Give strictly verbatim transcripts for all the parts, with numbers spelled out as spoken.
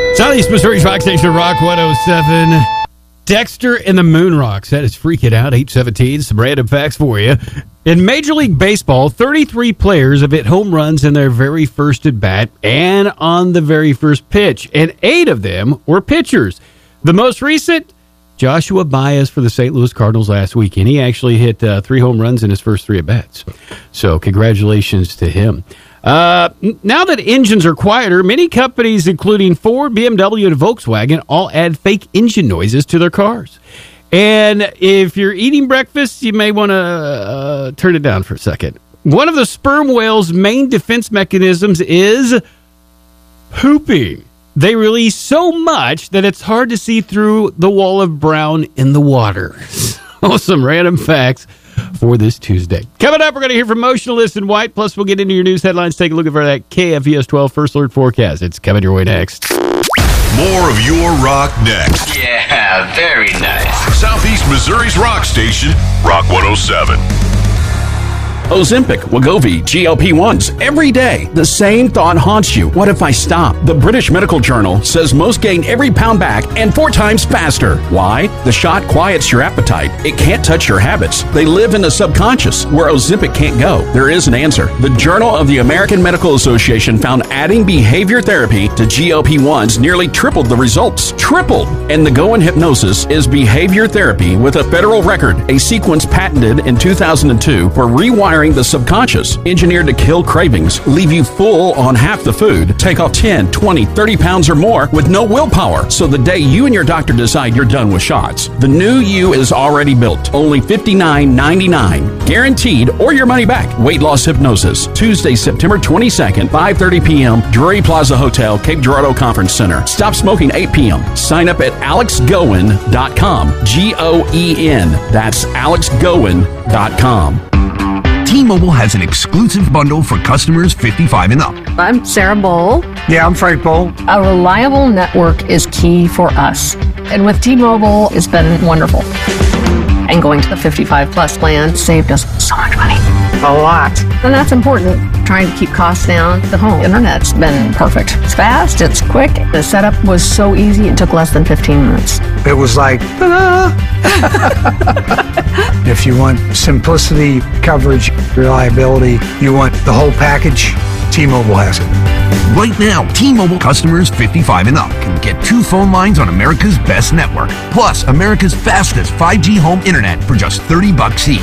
Southeast Missouri's Rock Station, Rock one oh seven. Dexter and the Moon Rocks. That is freaking out. eight seventeen. Some random facts for you. In Major League Baseball, thirty-three players have hit home runs in their very first at bat and on the very first pitch, and eight of them were pitchers. The most recent, Joshua Baez for the Saint Louis Cardinals last weekend. He actually hit uh, three home runs in his first three at bats. So congratulations to him. Uh, now that engines are quieter, many companies, including Ford, B M W, and Volkswagen, all add fake engine noises to their cars. And if you're eating breakfast, you may want to uh, turn it down for a second. One of the sperm whale's main defense mechanisms is pooping. They release so much that it's hard to see through the wall of brown in the water. So some random facts for this Tuesday. Coming up, we're going to hear from Motionalist and White, plus we'll get into your news headlines. Take a look at that K F E S twelve First Alert forecast. It's coming your way next. More of your rock next. Yeah, very nice. Southeast Missouri's rock station, Rock one oh seven. Ozempic, Wegovy, G L P ones, every day. The same thought haunts you. What if I stop? The British Medical Journal says most gain every pound back and four times faster. Why? The shot quiets your appetite. It can't touch your habits. They live in the subconscious, where Ozempic can't go. There is an answer. The Journal of the American Medical Association found adding behavior therapy to G L P ones nearly tripled the results. Tripled! And the Go in Hypnosis is behavior therapy with a federal record, a sequence patented in two thousand two for rewiring the subconscious, engineered to kill cravings, leave you full on half the food, take off ten, twenty, thirty pounds or more with no willpower. So the day you and your doctor decide you're done with shots, the new you is already built. Only fifty-nine ninety-nine, guaranteed, or your money back. Weight Loss Hypnosis, Tuesday, September twenty-second, five thirty p.m., Drury Plaza Hotel, Cape Girardeau Conference Center. Stop smoking eight p.m. Sign up at alex goen dot com. G O E N. That's alex goen dot com. T-Mobile has an exclusive bundle for customers fifty-five and up. I'm Sarah Bowl. Yeah, I'm Frank Bowl. A reliable network is key for us. And with T-Mobile, it's been wonderful. And going to the fifty-five plus plan saved us so much money. A lot. And that's important. Trying to keep costs down. The home internet's been perfect. It's fast, it's quick. The setup was so easy, it took less than fifteen minutes. It was like, ta-da! If you want simplicity, coverage, reliability, you want the whole package, T-Mobile has it. Right now, T-Mobile customers fifty-five and up can get two phone lines on America's best network, plus America's fastest five G home internet for just thirty bucks each.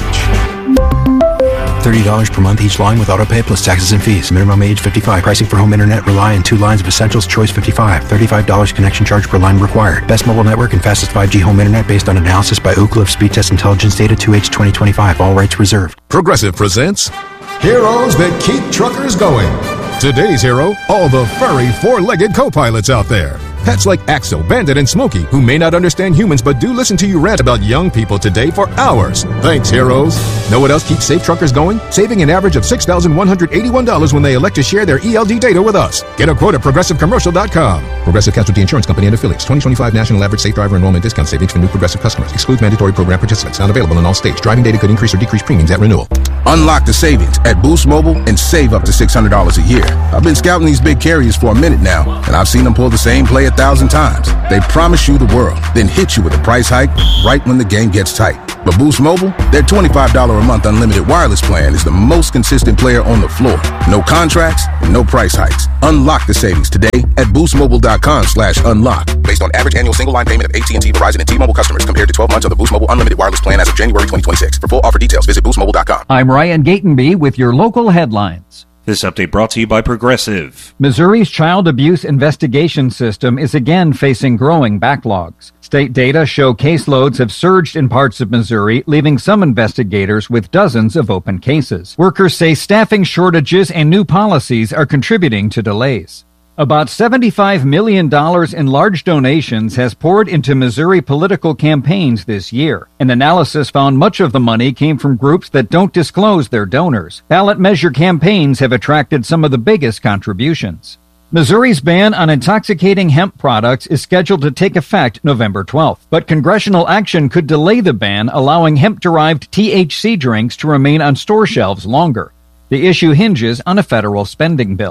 thirty dollars per month each line with autopay plus taxes and fees. Minimum age fifty-five. Pricing for home internet rely on two lines of Essentials Choice fifty-five. thirty-five dollars connection charge per line required. Best mobile network and fastest five G home internet based on analysis by Oak Cliff Speed Test Intelligence Data two H twenty twenty-five. All rights reserved. Progressive presents Heroes That Keep Truckers Going. Today's hero, all the furry four-legged co-pilots out there. Pets like Axel, Bandit, and Smokey, who may not understand humans but do listen to you rant about young people today for hours. Thanks, heroes. Know what else keeps safe truckers going? Saving an average of six thousand one hundred eighty-one dollars when they elect to share their E L D data with us. Get a quote at progressive commercial dot com. Progressive Casualty Insurance Company and Affiliates. twenty twenty-five National Average Safe Driver Enrollment Discount Savings for new Progressive customers. Excludes mandatory program participants. Not available in all states. Driving data could increase or decrease premiums at renewal. Unlock the savings at Boost Mobile and save up to six hundred dollars a year. I've been scouting these big carriers for a minute now, and I've seen them pull the same play a thousand times. They promise you the world, then hit you with a price hike right when the game gets tight. But Boost Mobile, their twenty-five dollars a month unlimited wireless plan is the most consistent player on the floor. No contracts and no price hikes. Unlock the savings today at boostmobile.com slash unlock. Based on average annual single line payment of A T and T, Verizon, and T-Mobile customers compared to twelve months of the Boost Mobile unlimited wireless plan as of January twenty twenty-six. For full offer details, visit boost mobile dot com. I'm Ryan Gatenby with your local headlines. This update brought to you by Progressive. Missouri's child abuse investigation system is again facing growing backlogs. State data show caseloads have surged in parts of Missouri, leaving some investigators with dozens of open cases. Workers say staffing shortages and new policies are contributing to delays. About seventy-five million dollars in large donations has poured into Missouri political campaigns this year. An analysis found much of the money came from groups that don't disclose their donors. Ballot measure campaigns have attracted some of the biggest contributions. Missouri's ban on intoxicating hemp products is scheduled to take effect November twelfth, but congressional action could delay the ban, allowing hemp-derived T H C drinks to remain on store shelves longer. The issue hinges on a federal spending bill.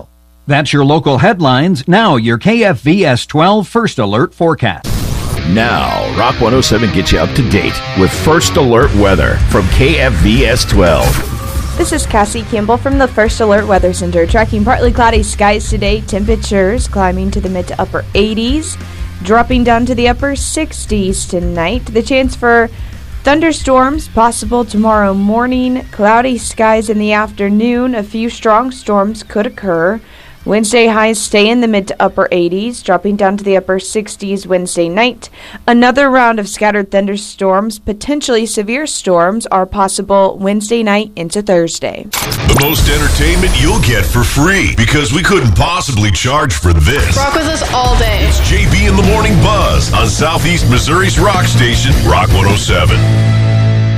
That's your local headlines. Now your K F V S twelve First Alert forecast. Now, Rock one oh seven gets you up to date with First Alert weather from K F V S twelve. This is Cassie Campbell from the First Alert Weather Center. Tracking partly cloudy skies today. Temperatures climbing to the mid to upper eighties, dropping down to the upper sixties tonight. The chance for thunderstorms possible tomorrow morning. Cloudy skies in the afternoon. A few strong storms could occur. Wednesday highs stay in the mid to upper eighties, dropping down to the upper sixties Wednesday night. Another round of scattered thunderstorms, potentially severe storms, are possible Wednesday night into Thursday. The most entertainment you'll get for free, because we couldn't possibly charge for this. Rock with us all day. It's J B in the Morning Buzz on Southeast Missouri's rock station, Rock one oh seven.